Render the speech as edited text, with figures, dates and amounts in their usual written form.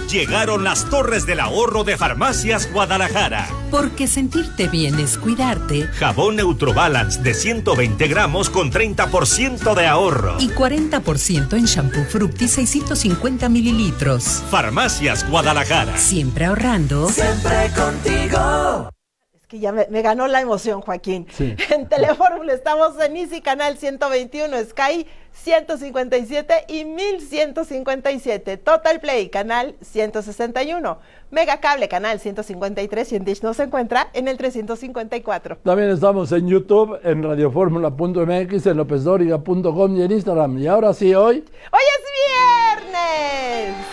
Llegaron las torres del ahorro de Farmacias Guadalajara. Porque sentirte bien es cuidarte. Jabón Neutrobalance de 120 gramos con 30% de ahorro. Y 40% en shampoo Fructis 650 mililitros. Farmacias Guadalajara. Siempre ahorrando. Siempre contigo. Que ya me ganó la emoción, Joaquín. Sí. En Telefórmula estamos en Easy Canal 121, Sky 157 y 1157. Total Play, Canal 161. Mega Cable, Canal 153 y en Dish nos encuentra en el 354. También estamos en YouTube, en radioformula.mx, en lopesdoriga.com y en Instagram. Y ahora sí, hoy ¡Hoy es viernes!